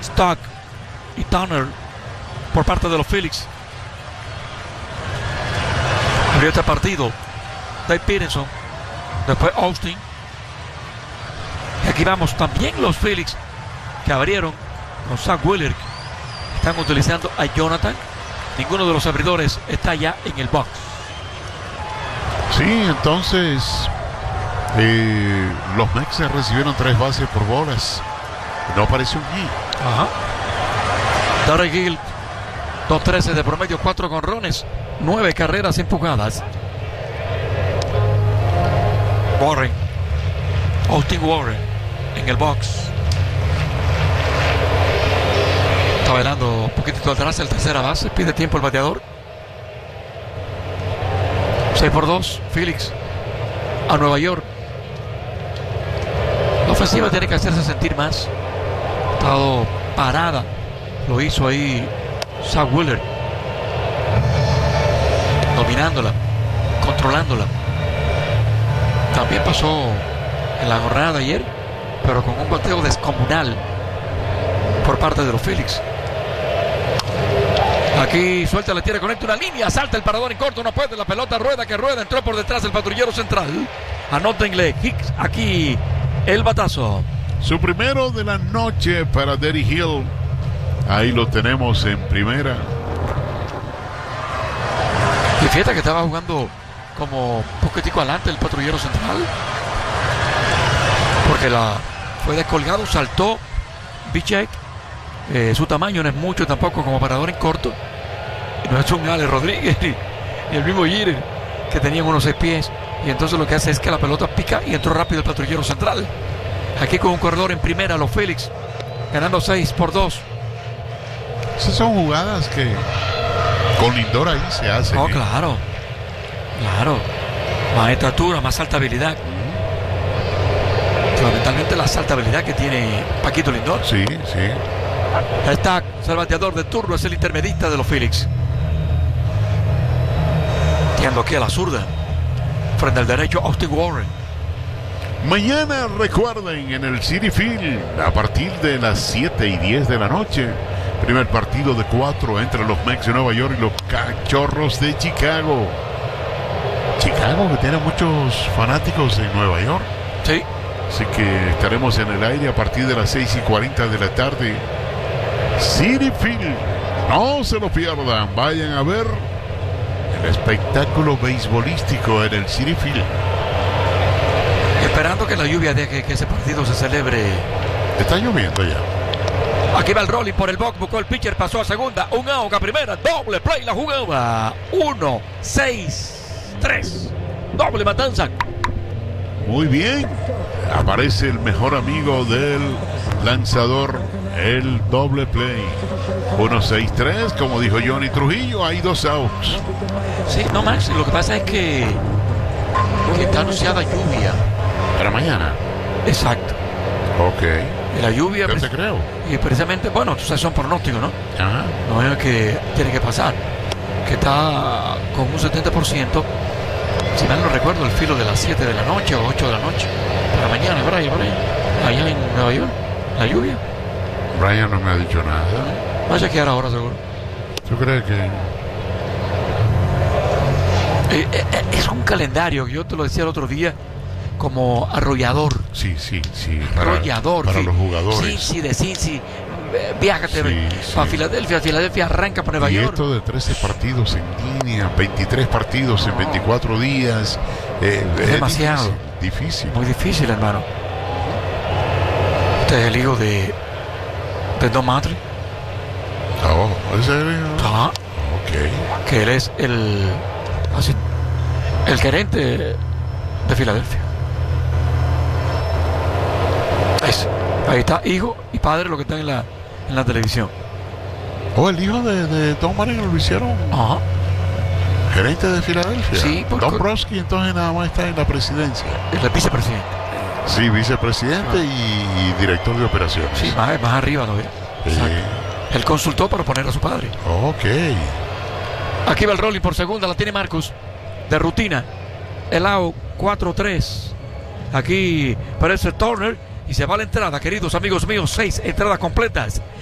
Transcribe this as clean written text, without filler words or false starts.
Stock y Turner por parte de los Phillies. Abrió este partido Dave Peterson, después Austin. Y aquí vamos también los Phillies que abrieron con Zach Wheeler. Están utilizando a Jonathan. Ninguno de los abridores está ya en el box. Sí, entonces los Mets recibieron 3 bases por bolas. No apareció un hit. Ajá. Darrell Gill, 2.13 de promedio, 4 jonrones, 9 carreras empujadas. Warren, Austin Warren en el box. Está bailando un poquitito atrás el tercera base, pide tiempo el bateador. 6-2, Phillies a Nueva York. La ofensiva tiene que hacerse sentir más. Ha estado parada. Lo hizo ahí Zach Wheeler, dominándola, controlándola. También pasó en la jornada de ayer, pero con un bateo descomunal por parte de los Phillies. Aquí suelta, le tira, conecta una línea, salta el parador en corto, no puede, la pelota rueda que rueda, entró por detrás el patrullero central. Anótenle Hicks, aquí el batazo. Su primero de la noche para Derek Hill. Ahí lo tenemos en primera. Y fíjate que estaba jugando como un poquitico adelante el patrullero central, porque fue descolgado, saltó Bichek. Su tamaño no es mucho tampoco como parador en corto. No es un Ale Rodríguez ni el mismo Jeter, que tenían unos 6 pies. Y entonces lo que hace es que la pelota pica y entró rápido el patrullero central. Aquí con un corredor en primera, los Phillies ganando 6-2. Esas son jugadas que con Lindor ahí se hacen. Oh, claro. Más estatura, más saltabilidad. Fundamentalmente la saltabilidad que tiene Paquito Lindor. Sí. Está el bateador de turno, es el intermedista de los Phillies. Tiendo aquí a la zurda. Frente al derecho, Austin Warren. Mañana recuerden en el Citi Field a partir de las 7:10 de la noche. Primer partido de 4 entre los Mets de Nueva York y los Cachorros de Chicago. Chicago que tiene muchos fanáticos en Nueva York. Sí. Así que estaremos en el aire a partir de las 6:40 de la tarde. Citi Field. No se lo pierdan. Vayan a ver el espectáculo beisbolístico en el Citi Field. Esperando que la lluvia deje que ese partido se celebre. Está lloviendo ya. Aquí va el rolling por el box, buscó el pitcher, pasó a segunda, un out a primera, doble play la jugada. 1-6-3. Doble matanza. Muy bien. Aparece el mejor amigo del lanzador, el doble play. 1-6-3, como dijo Johnny Trujillo, hay 2 outs. Sí, no, Max, lo que pasa es que está anunciada lluvia. Para mañana. Exacto. Ok. Y la lluvia. Yo te creo. Y precisamente, bueno, tú sabes, son pronósticos, ¿no? Ajá. No es que tiene que pasar. Que está con un 70%. Si mal no recuerdo, el filo de las 7 de la noche o 8 de la noche. Para mañana, Brian, allá en Nueva York, la lluvia. Brian no me ha dicho nada. Va a chequear ahora, seguro. ¿Tú crees que...? Es un calendario, yo te lo decía el otro día, como arrollador. Sí. Arrollador. Para sí. los jugadores. Sí, de Cincy. Viájate Sí. para Filadelfia. Filadelfia arranca para Nueva Y York. esto de 13 partidos en línea, 23 partidos en 24 días. Es demasiado. Difícil. Muy difícil, hermano. Este es el hijo de Don Matre. Oh, ¿en serio? Ajá. Ok. Que él es el gerente de Filadelfia. Ahí está, hijo y padre, lo que están en la televisión. Oh, el hijo de Tom Marino lo hicieron Ajá. gerente de Filadelfia. Sí, porque Tom Brosky entonces nada más está en la presidencia. El vicepresidente. Sí, vicepresidente y director de operaciones. Sí, más arriba todavía. Exacto. Él consultó para poner a su padre. Ok. Aquí va el rolling por segunda, la tiene Marcus. De rutina. El out 4-3. Aquí parece Turner. Y se va la entrada, queridos amigos míos. 6 entradas completas.